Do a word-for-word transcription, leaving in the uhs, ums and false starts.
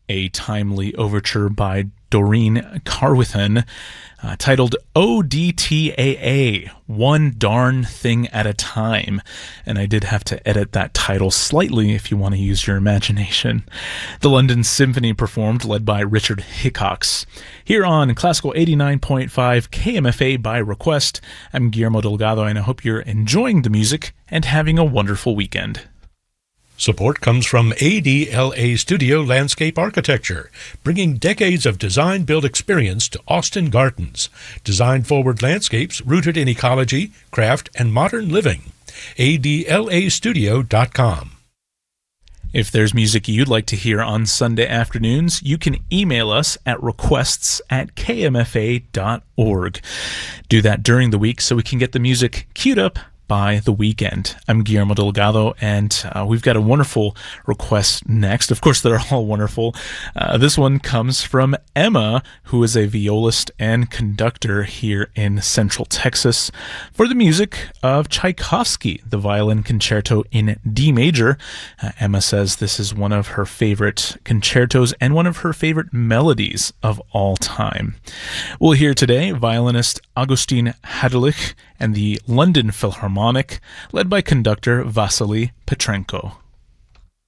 a timely overture by Doreen Carwithen, uh, titled O D T A A, One Darn Thing at a Time. And I did have to edit that title slightly if you want to use your imagination. The London Symphony performed, led by Richard Hickox. Here on Classical eighty-nine point five K M F A by request, I'm Guillermo Delgado, and I hope you're enjoying the music and having a wonderful weekend. Support comes from A D L A Studio Landscape Architecture, bringing decades of design-build experience to Austin Gardens. Design-forward landscapes rooted in ecology, craft, and modern living. A D L A studio dot com. If there's music you'd like to hear on Sunday afternoons, you can email us at requests at k m f a dot org. Do that during the week so we can get the music queued up by the weekend. I'm Guillermo Delgado, and uh, we've got a wonderful request next. Of course, they're all wonderful. Uh, this one comes from Emma, who is a violist and conductor here in Central Texas, for the music of Tchaikovsky, the Violin Concerto in D major. Uh, Emma says this is one of her favorite concertos and one of her favorite melodies of all time. We'll hear today violinist Augustin Hadelich and the London Philharmonic, led by conductor Vasily Petrenko.